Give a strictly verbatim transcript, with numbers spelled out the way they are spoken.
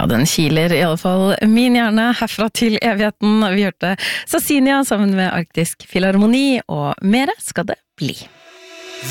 den kiler i alle fall min hjerne herfra til evigheten. Vi hørte Sasinia sammen med Arktisk Filharmoni, og mere skal det bli.